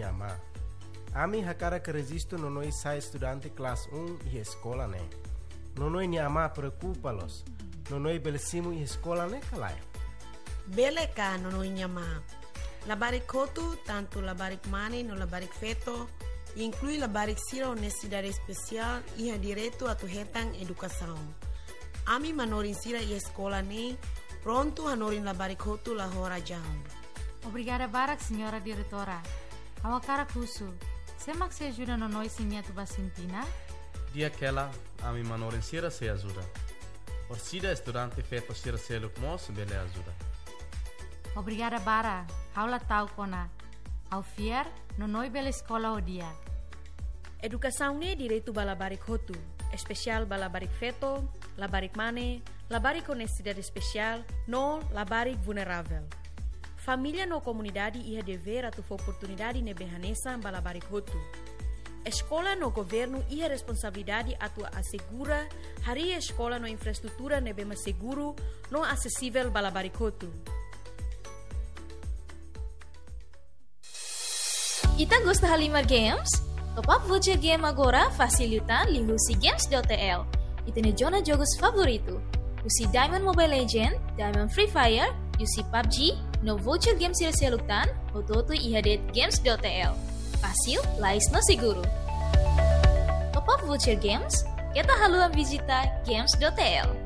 Nhama. Ami hakara que registro no noi sai estudante classe 1 e escola né. No noi Nhama preocupa-los. No noi belissimo e escola né calai. Bele ka no noi Nhama. Labarik kotu, tanto labarik mani no labarik feto, inclui labarik sira honestidade especial e a direito a tu hetang educação. Ami manorin sira e escola né, pronto hanorin labarik kotu la hora jam. Obrigada barak, senhora diretora. Awakara kusu. Semak se ajuda no noi sinhatu basintina? Dia aquela, ami manorin sira se ajuda. Orsida estudante feto sira se lukmos bele ajuda. Obrigada bara. Haula tau kona. Au fier, no noi bela escola o dia. Educação ne direito balabarik hotu, especial balabarik feto, labarik mane, labarik honestidade especial, no labarik vulnerável. Família no comunidade ia dever a tu oportunidade ne behanesa balabarik hotu. Escola no governo ia responsabilidade a tu assegura hari escola no infraestrutura ne bema seguro, no acessível balabarik hotu. Ita gosta Halimar Games? Top up voucher game agora facilitan li husi games.tl. Ita ne jona jogos favorito. Usi Diamond Mobile Legend, Diamond Free Fire, usi PUBG, no voucher games sila seluktan, ototo ihadet games.tl. Fácil, lais no seguro. Top up voucher games, kita haluan visita games.tl.